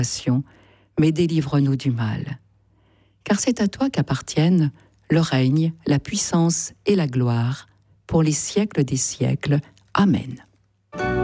mais délivre-nous du mal. Car c'est à toi qu'appartiennent le règne, la puissance et la gloire, pour les siècles des siècles. Amen.